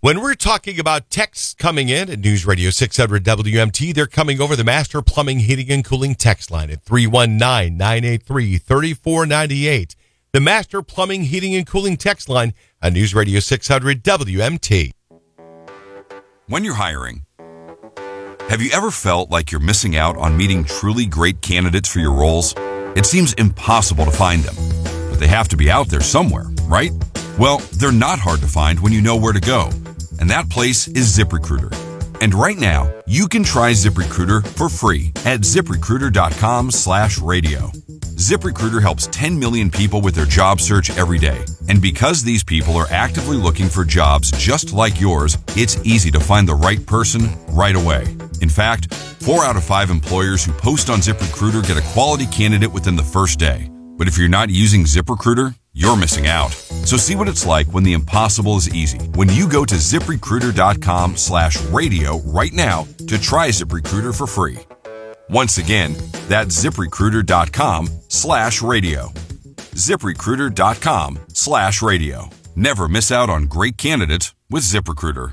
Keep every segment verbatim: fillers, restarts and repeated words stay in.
When we're talking about texts coming in at News Radio six hundred W M T, they're coming over the Master Plumbing, Heating, and Cooling text line at three one nine, nine eight three, three four nine eight. The Master Plumbing, Heating, and Cooling text line on News Radio six hundred W M T. When you're hiring, have you ever felt like you're missing out on meeting truly great candidates for your roles? It seems impossible to find them, but they have to be out there somewhere, right? Well, they're not hard to find when you know where to go. And that place is ZipRecruiter. And right now, you can try ZipRecruiter for free at ZipRecruiter.com slash radio. ZipRecruiter helps ten million people with their job search every day. And because these people are actively looking for jobs just like yours, it's easy to find the right person right away. In fact, four out of five employers who post on ZipRecruiter get a quality candidate within the first day. But if you're not using ZipRecruiter, you're missing out. So see what it's like when the impossible is easy. When you go to ZipRecruiter.com slash radio right now to try ZipRecruiter for free. Once again, that's ZipRecruiter.com slash radio. ZipRecruiter.com slash radio. Never miss out on great candidates with ZipRecruiter.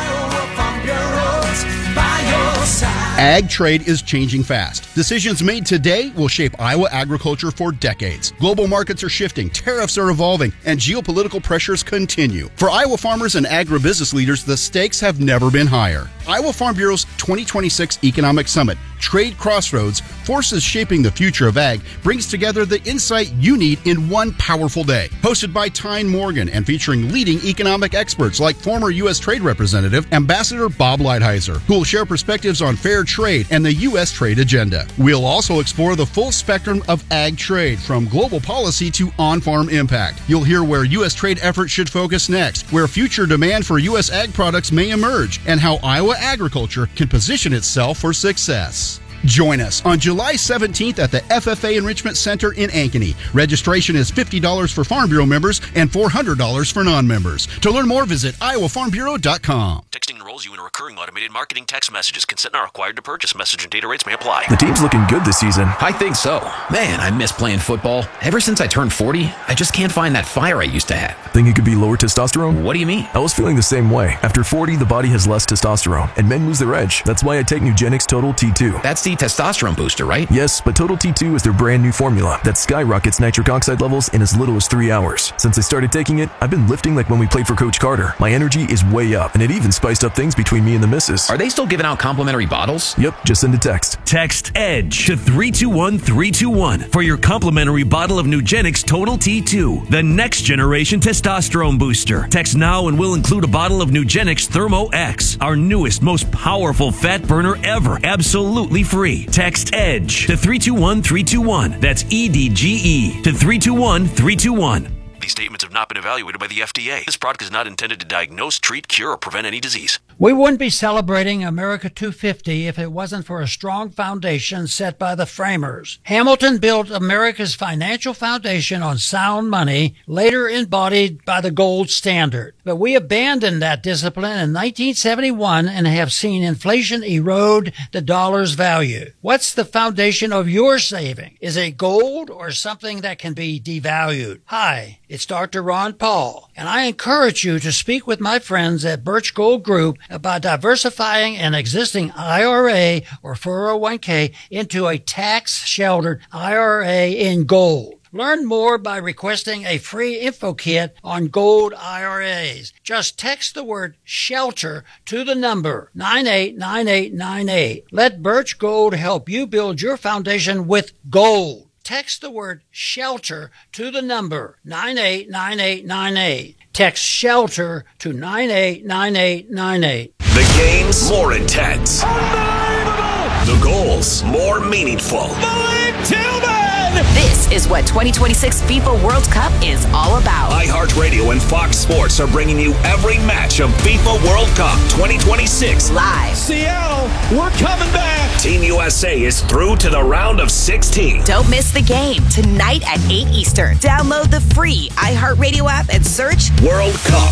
Ag trade is changing fast. Decisions made today will shape Iowa agriculture for decades. Global markets are shifting, tariffs are evolving, and geopolitical pressures continue. For Iowa farmers and agribusiness leaders, the stakes have never been higher. Iowa Farm Bureau's twenty twenty-six Economic Summit, Trade Crossroads, Forces Shaping the Future of Ag, brings together the insight you need in one powerful day. Hosted by Tyne Morgan and featuring leading economic experts like former U S Trade Representative Ambassador Bob Lighthizer, who will share perspectives on fair trade and the U S trade agenda. We'll also explore the full spectrum of ag trade, from global policy to on-farm impact. You'll hear where U S trade efforts should focus next, where future demand for U S ag products may emerge, and how Iowa agriculture can position itself for success. Join us on July seventeenth at the F F A Enrichment Center in Ankeny. Registration is fifty dollars for Farm Bureau members and four hundred dollars for non-members. To learn more, visit iowa farm bureau dot com. Texting enrolls you in a recurring automated marketing text messages. Consent not required to purchase. Message and data rates may apply. The team's looking good this season. I think so. Man, I miss playing football. Ever since I turned forty, I just can't find that fire I used to have. Think it could be lower testosterone? What do you mean? I was feeling the same way. After forty, the body has less testosterone, and men lose their edge. That's why I take Nugenix Total T two. That's the testosterone booster, right? Yes, but Total T two is their brand new formula that skyrockets nitric oxide levels in as little as three hours. Since I started taking it, I've been lifting like when we played for Coach Carter. My energy is way up, and it even spiced up things between me and the missus. Are they still giving out complimentary bottles? Yep, just send a text. Text EDGE to three two one three two one for your complimentary bottle of Nugenix Total T two, the next generation testosterone booster. Text now and we'll include a bottle of Nugenix Thermo X, our newest, most powerful fat burner ever, absolutely free. Text EDGE to three two one three two one. That's E D G E to three two one three two one. These statements have not been evaluated by the F D A. This product is not intended to diagnose, treat, cure, or prevent any disease. We wouldn't be celebrating America two fifty if it wasn't for a strong foundation set by the framers. Hamilton built America's financial foundation on sound money, later embodied by the gold standard. But we abandoned that discipline in nineteen seventy-one and have seen inflation erode the dollar's value. What's the foundation of your saving? Is it gold or something that can be devalued? Hi, it's Doctor Ron Paul, and I encourage you to speak with my friends at Birch Gold Group about diversifying an existing I R A or four oh one k into a tax-sheltered I R A in gold. Learn more by requesting a free info kit on gold I R As. Just text the word SHELTER to the number nine eight nine eight nine eight. Let Birch Gold help you build your foundation with gold. Text the word SHELTER to the number nine eight nine eight nine eight. Text SHELTER to nine eight nine eight nine eight. The game's more intense. Unbelievable! The goals more meaningful. Malik Tillman! This is what twenty twenty-six FIFA World Cup is all about. iHeartRadio and Fox Sports are bringing you every match of FIFA World Cup twenty twenty-six. Live. Seattle, we're coming back. Team U S A is through to the round of sixteen. Don't miss the game tonight at eight Eastern. Download the free iHeartRadio app and search World Cup.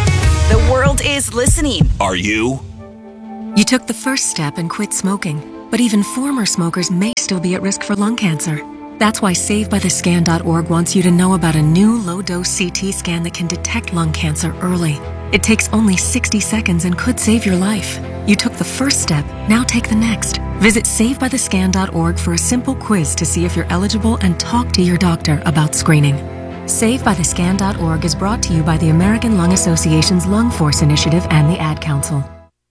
The world is listening. Are you? You took the first step and quit smoking, but even former smokers may still be at risk for lung cancer. That's why Save By The Scan dot org wants you to know about a new low-dose C T scan that can detect lung cancer early. It takes only sixty seconds and could save your life. You took the first step, now take the next. Visit save by the scan dot org for a simple quiz to see if you're eligible and talk to your doctor about screening. save by the scan dot org is brought to you by the American Lung Association's Lung Force Initiative and the Ad Council.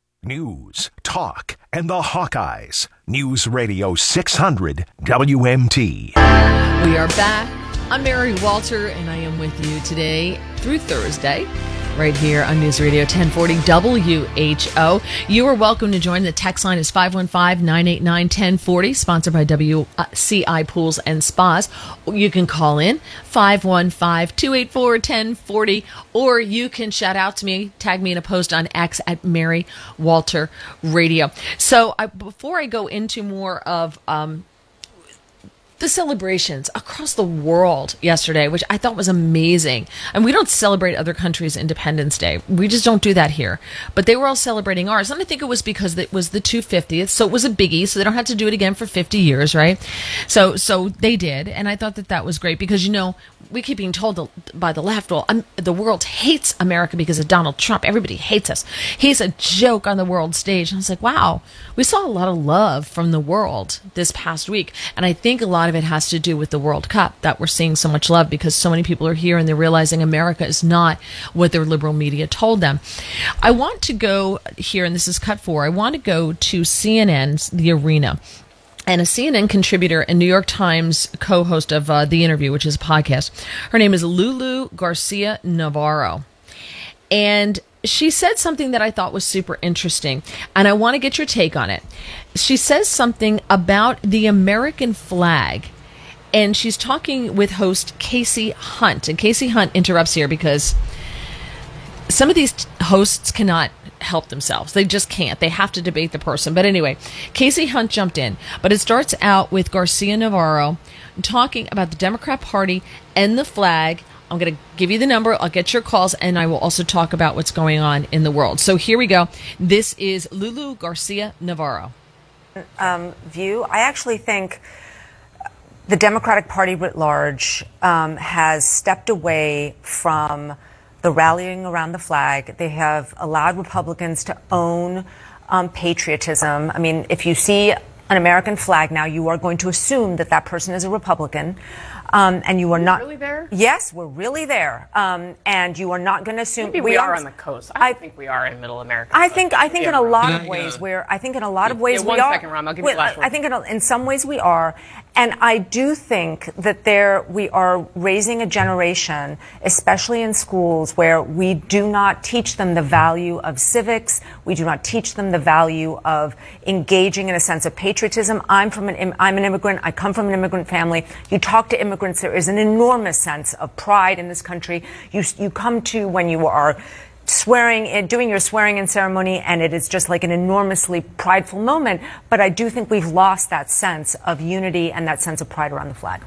News, talk, and the Hawkeyes. News Radio six hundred W M T. We are back. I'm Mary Walter, and I am with you today through Thursday, right here on News Radio ten forty W H O. You are welcome to join. The text line is five one five, nine eight nine, one zero four zero, sponsored by W C I Pools and Spas. You can call in five one five, two eight four, one zero four zero, or you can shout out to me, tag me in a post on X at Mary Walter Radio. So I, before I go into more of um, the celebrations across the world yesterday, which I thought was amazing. And we don't celebrate other countries' Independence Day. We just don't do that here. But they were all celebrating ours. And I think it was because it was the two hundred fiftieth. So it was a biggie. So they don't have to do it again for fifty years, right? So so they did. And I thought that that was great because, you know, we keep being told by the left, well, um, the world hates America because of Donald Trump. Everybody hates us. He's a joke on the world stage. And I was like, wow, we saw a lot of love from the world this past week. And I think a lot of it has to do with the World Cup, that we're seeing so much love because so many people are here and they're realizing America is not what their liberal media told them. I want to go here, and this is cut four, I want to go to C N N's The Arena. And a C N N contributor and New York Times co-host of uh, The Interview, which is a podcast. Her name is Lulu Garcia Navarro. And she said something that I thought was super interesting, and I want to get your take on it. She says something about the American flag, and she's talking with host Casey Hunt. And Casey Hunt interrupts here because some of these hosts cannot help themselves. They just can't. They have to debate the person. But anyway, Casey Hunt jumped in. But it starts out with Garcia Navarro talking about the Democrat Party and the flag. I'm going to give you the number. I'll get your calls, and I will also talk about what's going on in the world. So here we go. This is Lulu Garcia Navarro. Um, view. I actually think the Democratic Party writ large um, has stepped away from the rallying around the flag. They have allowed Republicans to own um, patriotism. I mean, if you see an American flag now, you are going to assume that that person is a Republican. Um, and you are not really there. Yes, we're really there. Um, and you are not going to assume Maybe we, we are on the coast. I, I think we are in Middle America. I think. I think yeah, in a lot Ram. of ways yeah. we're. I think in a lot of ways yeah, we one are. Second, Ram. I'll give you the last word. I think in, a, in some ways we are, and I do think that there we are raising a generation, especially in schools, where we do not teach them the value of civics. We do not teach them the value of engaging in a sense of patriotism. I'm from an. I'm an immigrant. I come from an immigrant family. You talk to immigrants, there is an enormous sense of pride in this country. You you come to when you are swearing in, doing your swearing in ceremony, and it is just like an enormously prideful moment. But I do think we've lost that sense of unity and that sense of pride around the flag.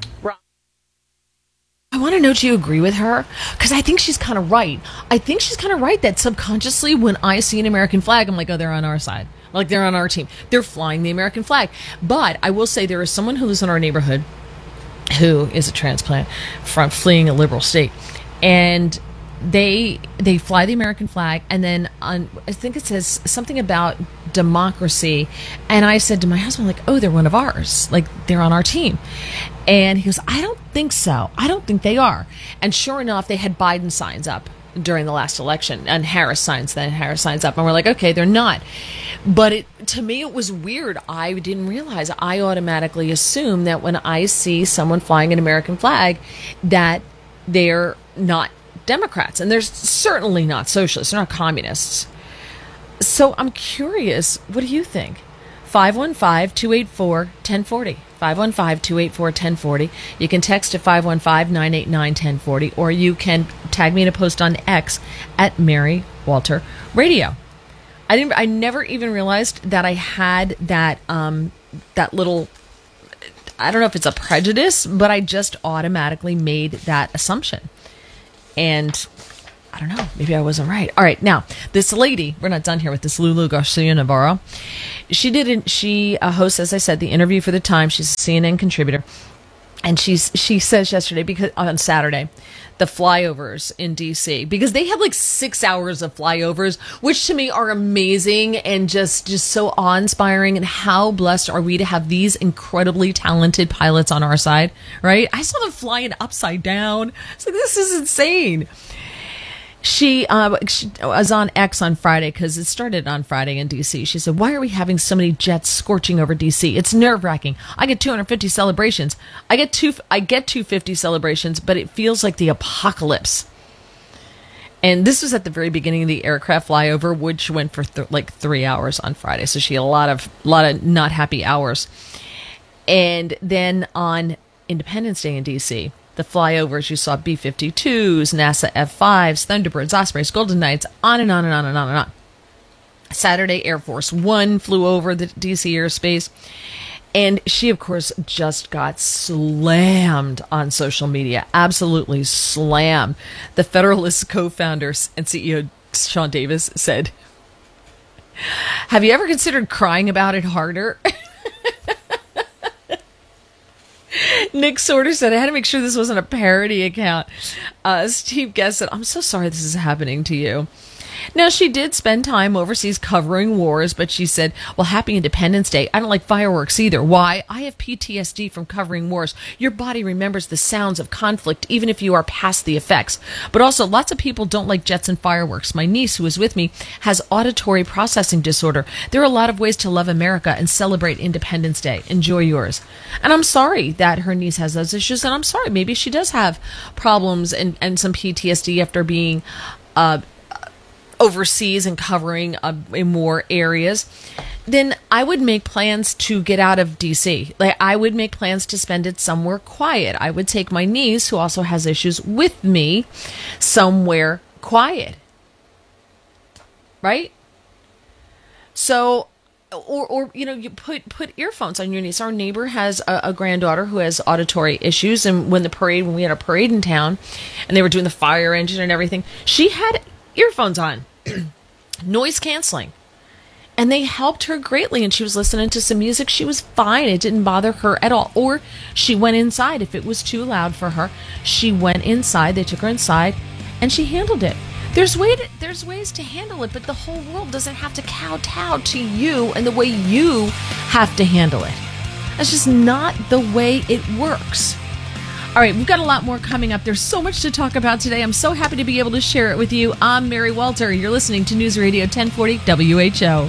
I want to know, do you agree with her? Because I think she's kind of right. I think she's kind of right that subconsciously when I see an American flag, I'm like, oh, they're on our side. Like, they're on our team. They're flying the American flag. But I will say there is someone who lives in our neighborhood who is a transplant from fleeing a liberal state. And they they fly the American flag, and then on, I think it says something about democracy. And I said to my husband, like, oh, they're one of ours. Like, they're on our team. And he goes, I don't think so. I don't think they are. And sure enough, they had Biden signs up during the last election, and Harris signs then Harris signs up, and we're like, okay, they're not. But it, to me, it was weird. I didn't realize. I automatically assume that when I see someone flying an American flag, that they're not Democrats, and they're certainly not socialists. They're not communists. So I'm curious, what do you think? five one five, two eight four, one zero four zero. five one five, two eight four, one zero four zero. You can text to five one five, nine eight nine, one zero four zero, or you can tag me in a post on X at Mary Walter Radio. I didn't. I never even realized that I had that um, that little. I don't know if it's a prejudice, but I just automatically made that assumption, and I don't know. Maybe I wasn't right. All right, now this lady. We're not done here with this Lulu Garcia Navarro. She did. She uh, hosts, as I said, the Interview for the Times. She's a C N N contributor. And she's she says yesterday, because on Saturday, the flyovers in D C, because they had like six hours of flyovers, which to me are amazing and just just so awe-inspiring. And how blessed are we to have these incredibly talented pilots on our side, right? I saw them flying upside down. It's like, this is insane. She, uh, she was on X on Friday, because it started on Friday in D C. She said, why are we having so many jets scorching over D C? It's nerve-wracking. I get two hundred fifty celebrations. I get two, I get two hundred fifty celebrations, but it feels like the apocalypse. And this was at the very beginning of the aircraft flyover, which went for th- like three hours on Friday. So she had a lot of, lot of not happy hours. And then on Independence Day in D C, the flyovers, you saw B fifty-twos, NASA F fives, Thunderbirds, Ospreys, Golden Knights, on and on and on and on and on. Saturday, Air Force One flew over the D C airspace. And she, of course, just got slammed on social media. Absolutely slammed. The Federalist co-founder and C E O Sean Davis said, have you ever considered crying about it harder? Nick Sorter said, I had to make sure this wasn't a parody account. Uh, Steve Guest said, I'm so sorry this is happening to you. Now, she did spend time overseas covering wars, but she said, well, happy Independence Day. I don't like fireworks either. Why? I have P T S D from covering wars. Your body remembers the sounds of conflict, even if you are past the effects. But also, lots of people don't like jets and fireworks. My niece, who is with me, has auditory processing disorder. There are a lot of ways to love America and celebrate Independence Day. Enjoy yours. And I'm sorry that her niece has those issues, and I'm sorry, maybe she does have problems and, and some P T S D after being uh, overseas and covering uh, in more areas. Then I would make plans to get out of D C. Like, I would make plans to spend it somewhere quiet. I would take my niece, who also has issues, with me somewhere quiet. Right? So, or, or you know, you put, put earphones on your niece. Our neighbor has a, a granddaughter who has auditory issues. And when the parade, when we had a parade in town and they were doing the fire engine and everything, she had earphones on. Noise canceling. And they helped her greatly, and she was listening to some music. She was fine. It didn't bother her at all. Or she went inside. If it was too loud for her, she went inside. They took her inside, and she handled it. There's way to, there's ways to handle it, but the whole world doesn't have to kowtow to you and the way you have to handle it. That's just not the way it works. All right, we've got a lot more coming up. There's so much to talk about today. I'm so happy to be able to share it with you. I'm Mary Walter. You're listening to News Radio ten forty W H O.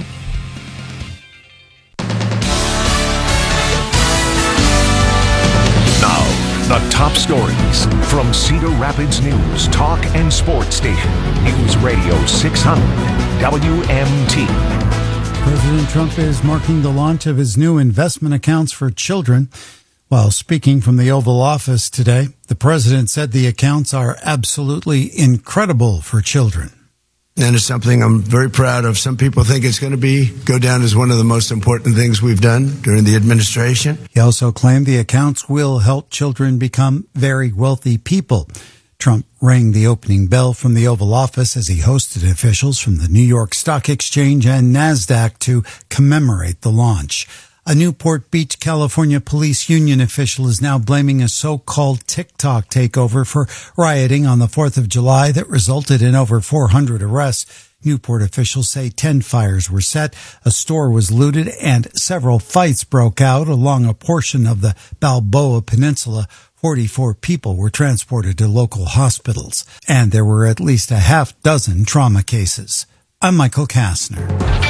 Now, the top stories from Cedar Rapids News, Talk and Sports Station. News Radio six hundred W M T. President Trump is marking the launch of his new investment accounts for children. While speaking from the Oval Office today, the president said the accounts are absolutely incredible for children. And it's something I'm very proud of. Some people think it's going to be go down as one of the most important things we've done during the administration. He also claimed the accounts will help children become very wealthy people. Trump rang the opening bell from the Oval Office as he hosted officials from the New York Stock Exchange and NASDAQ to commemorate the launch. A Newport Beach, California police union official is now blaming a so-called TikTok takeover for rioting on the fourth of July that resulted in over four hundred arrests. Newport officials say ten fires were set, a store was looted, and several fights broke out along a portion of the Balboa Peninsula. forty-four people were transported to local hospitals, and there were at least a half dozen trauma cases. I'm Michael Kastner.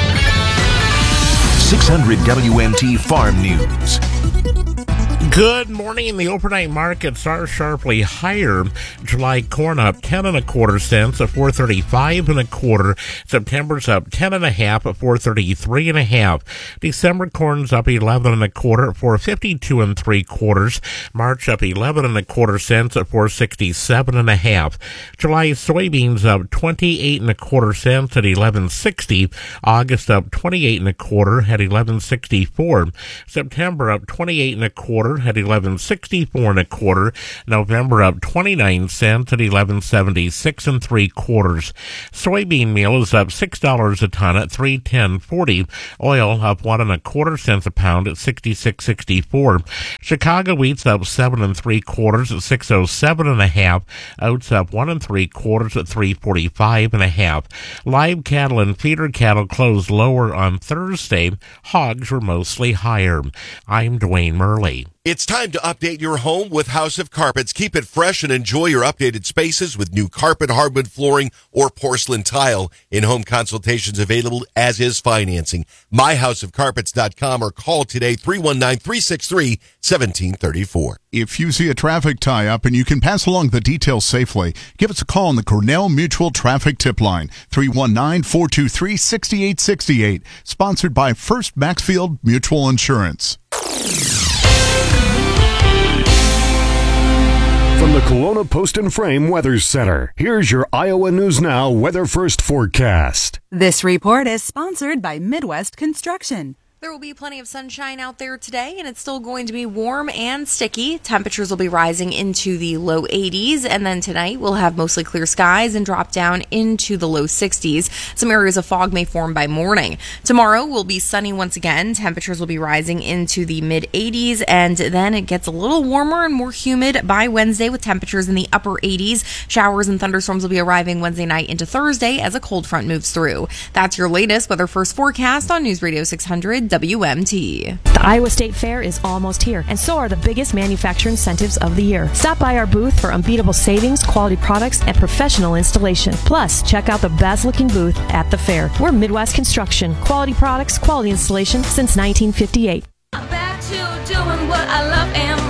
six hundred W M T Farm News. Good morning. The overnight markets are sharply higher. July corn up ten and a quarter cents at four thirty-five and a quarter. September's up ten and a half at four thirty-three and a half. December corn's up eleven and a quarter at four fifty-two and three quarters. March up eleven and a quarter cents at four sixty-seven and a half. July soybeans up twenty-eight and a quarter cents at eleven sixty. August up twenty-eight and a quarter at eleven sixty-four. September up twenty-eight and a quarter quarter at eleven sixty-four and a quarter. November up twenty-nine cents at eleven seventy-six and three quarters. Soybean meal is up six dollars a ton at three ten forty. Oil up one and a quarter cents a pound at sixty-six sixty-four. Chicago wheat's up seven and three quarters at six oh seven and a half. Oats up one and three quarters at three forty-five and a half. Live cattle and feeder cattle closed lower on Thursday. Hogs were mostly higher. I'm Dwayne Murley. It's time to update your home with House of Carpets. Keep it fresh and enjoy your updated spaces with new carpet, hardwood flooring, or porcelain tile. In-home consultations available, as is financing. my house of carpets dot com or call today three one nine, three six three, one seven three four. If you see a traffic tie-up and you can pass along the details safely, give us a call on the Cornell Mutual Traffic Tip Line, three one nine, four two three, six eight six eight, sponsored by First Maxfield Mutual Insurance. From the Kelowna Post and Frame Weather Center, here's your Iowa News Now Weather First forecast. This report is sponsored by Midwest Construction. There will be plenty of sunshine out there today, and it's still going to be warm and sticky. Temperatures will be rising into the low eighties, and then tonight we'll have mostly clear skies and drop down into the low sixties. Some areas of fog may form by morning. Tomorrow will be sunny once again. Temperatures will be rising into the mid eighties, and then it gets a little warmer and more humid by Wednesday with temperatures in the upper eighties. Showers and thunderstorms will be arriving Wednesday night into Thursday as a cold front moves through. That's your latest Weather First forecast on News Radio six hundred W M T. The Iowa State Fair is almost here, and so are the biggest manufacturer incentives of the year. Stop by our booth for unbeatable savings, quality products, and professional installation. Plus, check out the best-looking booth at the fair. We're Midwest Construction. Quality products, quality installation since nineteen fifty-eight. I'm back to doing what I love and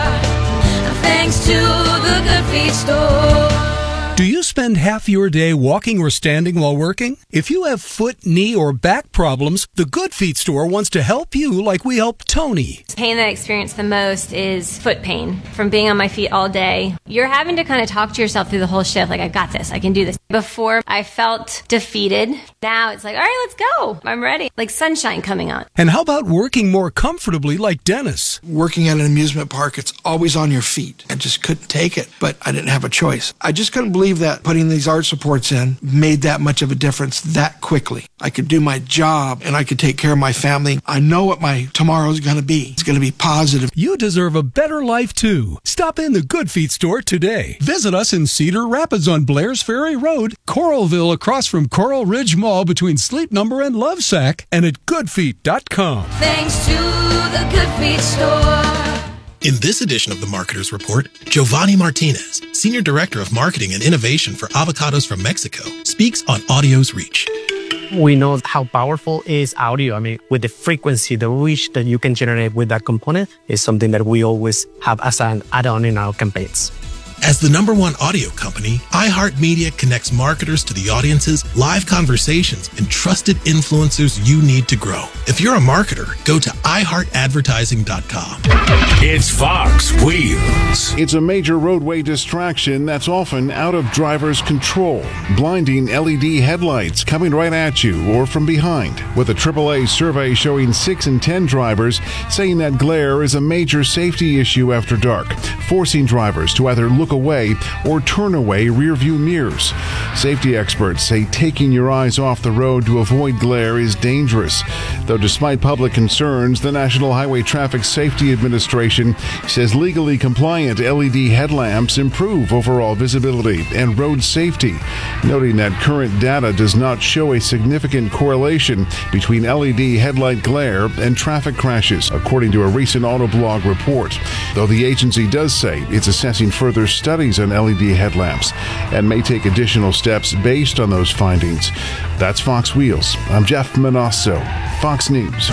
more, thanks to the Good Feet store. Do you spend half your day walking or standing while working? If you have foot, knee, or back problems, the Good Feet store wants to help you like we helped Tony. The pain that I experience the most is foot pain from being on my feet all day. You're having to kind of talk to yourself through the whole shift, like, I got this, I can do this. Before, I felt defeated. Now it's like, all right, let's go. I'm ready. Like sunshine coming on. And how about working more comfortably like Dennis? Working at an amusement park, it's always on your feet. I just couldn't take it, but I didn't have a choice. I just couldn't believe that putting these arch supports in made that much of a difference that quickly. I could do my job and I could take care of my family. I know what my tomorrow is going to be. It's going to be positive. You deserve a better life too. Stop in the Good Feet store today. Visit us in Cedar Rapids on Blair's Ferry Road, Coralville across from Coral Ridge Mall between Sleep Number and Lovesack, and at good feet dot com. Thanks to the Good Feet store. In this edition of the Marketer's Report, Giovanni Martinez, Senior Director of Marketing and Innovation for Avocados from Mexico, speaks on audio's reach. We know how powerful is audio. I mean, with the frequency, the reach that you can generate with that component is something that we always have as an add-on in our campaigns. As the number one audio company, iHeartMedia connects marketers to the audiences, live conversations, and trusted influencers you need to grow. If you're a marketer, go to i heart advertising dot com. It's Fox Wheels. It's a major roadway distraction that's often out of driver's control. Blinding L E D headlights coming right at you or from behind. With a triple A survey showing six in ten drivers saying that glare is a major safety issue after dark, forcing drivers to either look away or turn away rear-view mirrors. Safety experts say taking your eyes off the road to avoid glare is dangerous. Though despite public concerns, the National Highway Traffic Safety Administration says legally compliant L E D headlamps improve overall visibility and road safety, noting that current data does not show a significant correlation between L E D headlight glare and traffic crashes, according to a recent Autoblog report. Though the agency does say it's assessing further studies on L E D headlamps and may take additional steps based on those findings. That's Fox Wheels. I'm Jeff Manasso, Fox News.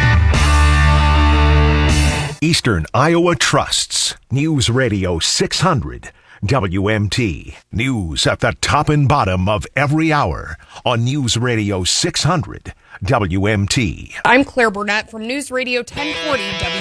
Eastern Iowa Trusts, News Radio six hundred, W M T. News at the top and bottom of every hour on News Radio six hundred, W M T. I'm Claire Burnett from News Radio ten forty W